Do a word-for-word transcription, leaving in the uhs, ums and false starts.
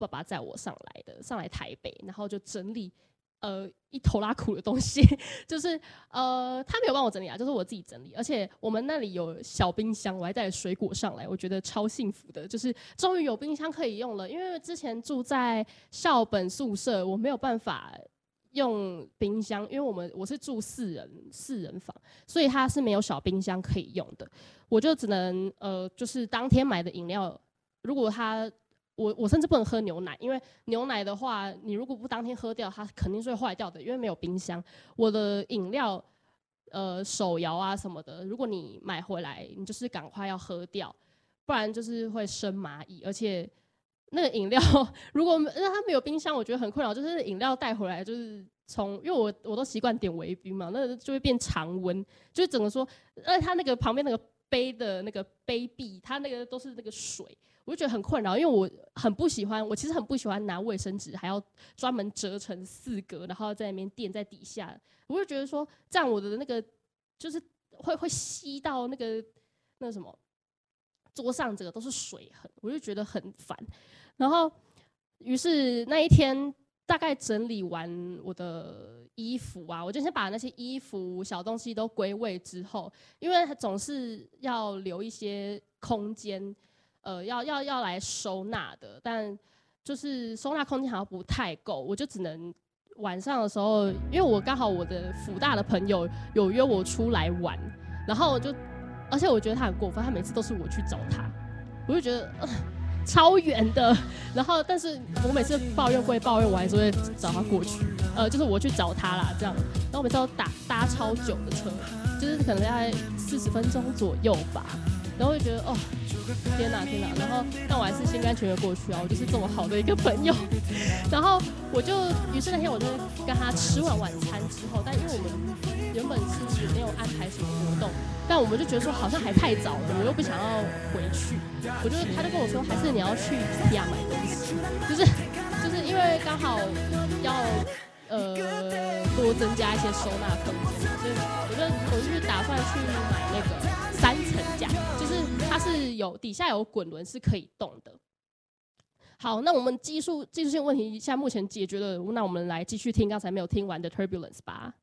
爸爸载我上来的，上来台北，然后就整理。呃，一头拉苦的东西，就是呃，他没有帮我整理啊，就是我自己整理。而且我们那里有小冰箱，我还带水果上来，我觉得超幸福的，就是终于有冰箱可以用了。因为之前住在校本宿舍，我没有办法用冰箱，因为我们我是住四人四人房，所以它是没有小冰箱可以用的。我就只能呃，就是当天买的饮料，如果它我我甚至不能喝牛奶，因为牛奶的话，你如果不当天喝掉，它肯定是会坏掉的，因为没有冰箱。我的饮料，呃，手摇啊什么的，如果你买回来，你就是赶快要喝掉，不然就是会生蚂蚁。而且那个饮料，如果那它没有冰箱，我觉得很困扰，就是饮料带回来就是从，因为我我都习惯点微冰嘛，那就会变常温，就是整个说，而且它那个旁边那个杯的那个杯壁，它那个都是那个水。我就觉得很困扰，因为我很不喜欢，我其实很不喜欢拿卫生纸，还要专门折成四格，然后在那边垫在底下。我就觉得说，这样我的那个就是会会吸到那个那个什么桌上，整个都是水痕，我就觉得很烦。然后，于是那一天大概整理完我的衣服啊，我就先把那些衣服小东西都归位之后，因为总是要留一些空间。呃，要要要来收纳的，但就是收纳空间好像不太够，我就只能晚上的时候，因为我刚好我的辅大的朋友有约我出来玩，然后就，而且我觉得他很过分，他每次都是我去找他，我就觉得、呃、超远的，然后但是我每次抱怨归抱怨，我还是会找他过去，呃，就是我去找他啦，这样，然后我每次都打搭超久的车，就是可能大概四十分钟左右吧。然后就觉得哦，天哪天哪！然后但我还是心甘情愿过去啊，我就是这么好的一个朋友。然后我就，于是那天我就跟他吃完晚餐之后，但因为我们原本是没有安排什么活动，但我们就觉得说好像还太早了，我又不想要回去，我就他就跟我说，还是你要去 IKEA 买东西，就是就是因为刚好要呃多增加一些收纳空间，所以我就我就是打算去买那个。三层架，就是它是有底下有滚轮是可以动的。好，那我们技术技术性问题现在目前解决了，那我们来继续听刚才没有听完的 Turbulence 吧。